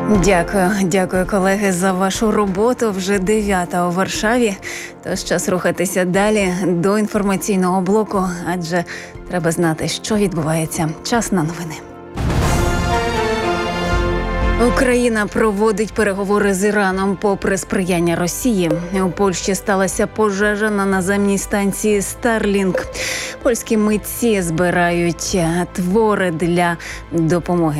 Дякую, колеги, за вашу роботу. Вже 9 у Варшаві. Тож час рухатися далі до інформаційного блоку, адже треба знати, що відбувається. Час на новини. Україна проводить переговори з Іраном попри сприяння Росії. У Польщі сталася пожежа на наземній станції Starlink. Польські митці збирають твори для допомоги